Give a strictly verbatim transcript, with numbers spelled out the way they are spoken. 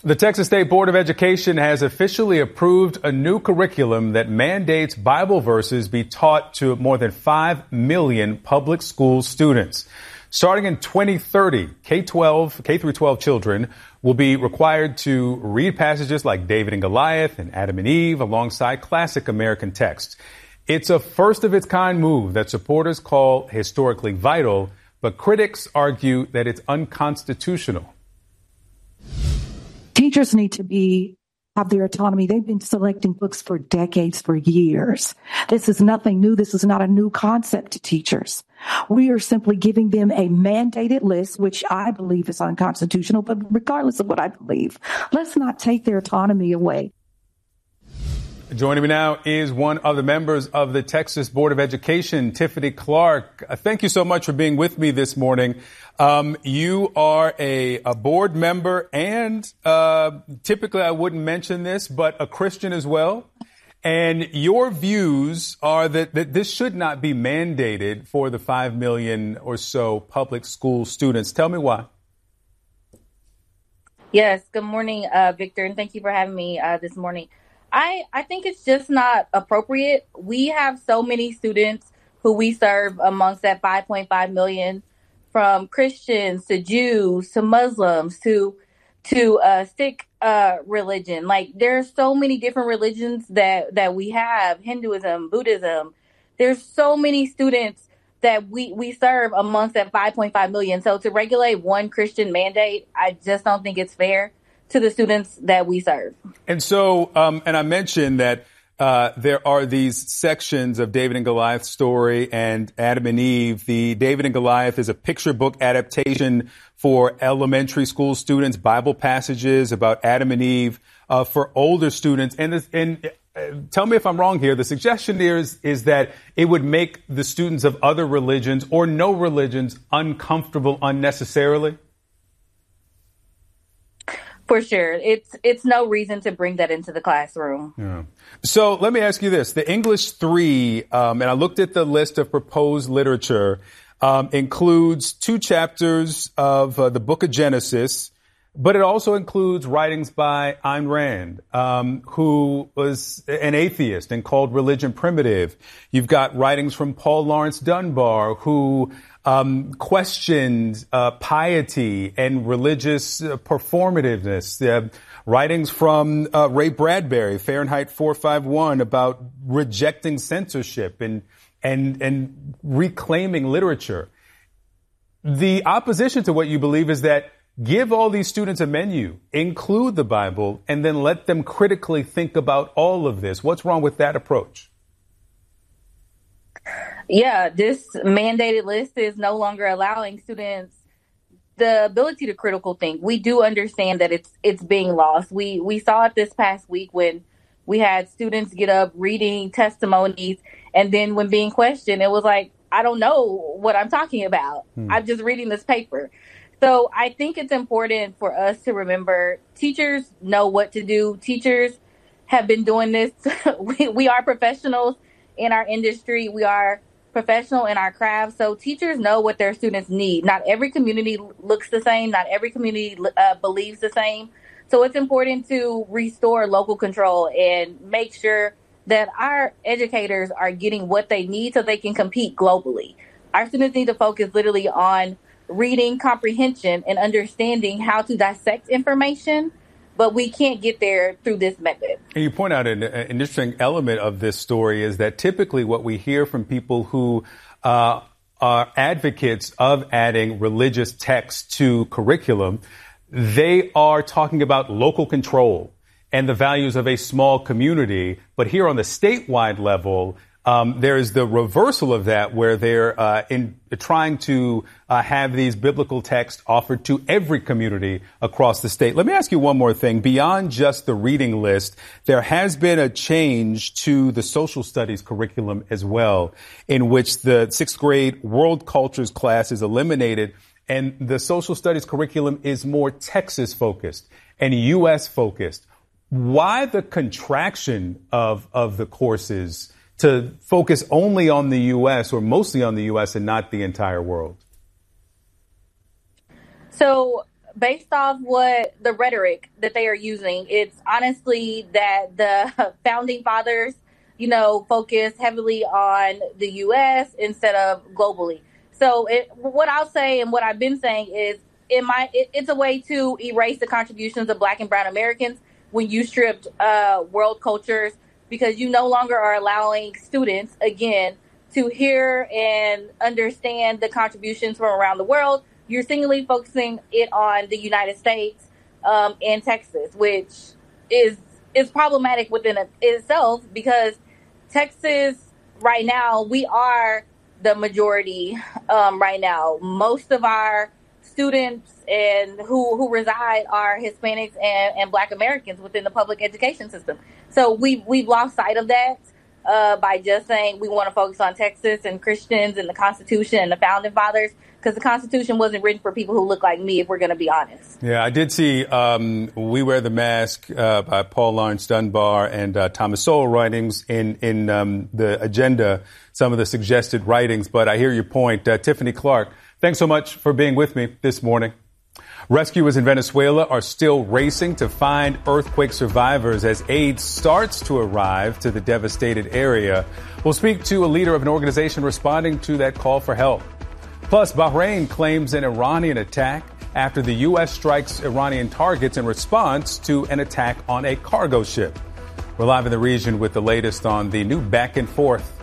The Texas State Board of Education has officially approved a new curriculum that mandates Bible verses be taught to more than five million public school students. Starting in twenty thirty, K twelve, K through twelve children will be required to read passages like David and Goliath and Adam and Eve alongside classic American texts. It's a first of its kind move that supporters call historically vital, but critics argue that it's unconstitutional. Teachers need to be have their autonomy. They've been selecting books for decades, for years. This is nothing new. This is not a new concept to teachers. We are simply giving them a mandated list, which I believe is unconstitutional. But regardless of what I believe, let's not take their autonomy away. Joining me now is one of the members of the Texas Board of Education, Tiffany Clark. Uh, thank you so much for being with me this morning. Um, you are a, a board member and uh, typically I wouldn't mention this, but a Christian as well. And your views are that, that this should not be mandated for the five million or so public school students. Tell me why. Yes. Good morning, uh, Victor, and thank you for having me uh, this morning. I, I think it's just not appropriate. We have so many students who we serve amongst that five point five million, from Christians to Jews to Muslims to to uh, Sikh uh, religion. Like, there's so many different religions that, that we have, Hinduism, Buddhism. There's so many students that we, we serve amongst that five point five million. So to regulate one Christian mandate, I just don't think it's fair to the students that we serve. And so, um, and I mentioned that uh, there are these sections of David and Goliath's story and Adam and Eve. The David and Goliath is a picture book adaptation for elementary school students, Bible passages about Adam and Eve uh, for older students. And, this, and uh, tell me if I'm wrong here. The suggestion here is, is that it would make the students of other religions or no religions uncomfortable unnecessarily. For sure. It's it's no reason to bring that into the classroom. Yeah. So let me ask you this. The English three, um, and I looked at the list of proposed literature, um, includes two chapters of uh, the book of Genesis, but it also includes writings by Ayn Rand, um, who was an atheist and called religion primitive. You've got writings from Paul Laurence Dunbar, who Um, questioned uh, piety and religious uh, performativeness. Uh, writings from uh, Ray Bradbury, Fahrenheit four fifty-one, about rejecting censorship and and and reclaiming literature. The opposition to what you believe is that give all these students a menu, include the Bible, and then let them critically think about all of this. What's wrong with that approach? Yeah, this mandated list is no longer allowing students the ability to critical think. We do understand that it's it's being lost. We we saw it this past week when we had students get up reading testimonies, and then when being questioned, it was like, I don't know what I'm talking about. Hmm. I'm just reading this paper. So I think it's important for us to remember teachers know what to do. Teachers have been doing this. we, we are professionals in our industry. We are professional in our craft. So teachers know what their students need. Not every community looks the same. Not every community uh, believes the same. So it's important to restore local control and make sure that our educators are getting what they need so they can compete globally. Our students need to focus literally on reading comprehension and understanding how to dissect information, but we can't get there through this method. And you point out an, an interesting element of this story is that typically what we hear from people who uh, are advocates of adding religious texts to curriculum, they are talking about local control and the values of a small community. But here on the statewide level, Um, there is the reversal of that, where they're uh, in trying to uh, have these biblical texts offered to every community across the state. Let me ask you one more thing. Beyond just the reading list, there has been a change to the social studies curriculum as well, in which the sixth grade world cultures class is eliminated, and the social studies curriculum is more Texas focused and U S focused. Why the contraction of of the courses to focus only on the U S or mostly on the U S and not the entire world? So based off what the rhetoric that they are using, it's honestly that the founding fathers, you know, focus heavily on the U S instead of globally. So it, what I'll say and what I've been saying is in my, it, it's a way to erase the contributions of Black and brown Americans when you stripped uh, world cultures, because you no longer are allowing students, again, to hear and understand the contributions from around the world. You're singly focusing it on the United States um, and Texas, which is is problematic within itself, because Texas right now, we are the majority um, right now. Most of our students and who, who reside are Hispanics and, and Black Americans within the public education system. So we, we've lost sight of that uh, by just saying we want to focus on Texas and Christians and the Constitution and the Founding Fathers, because the Constitution wasn't written for people who look like me, if we're going to be honest. Yeah, I did see um, We Wear the Mask uh, by Paul Laurence Dunbar and uh, Thomas Sowell writings in, in um, the agenda, some of the suggested writings. But I hear your point. Uh, Tiffany Clark, thanks so much for being with me this morning. Rescuers in Venezuela are still racing to find earthquake survivors as aid starts to arrive to the devastated area. We'll speak to a leader of an organization responding to that call for help. Plus, Bahrain claims an Iranian attack after the U S strikes Iranian targets in response to an attack on a cargo ship. We're live in the region with the latest on the new back and forth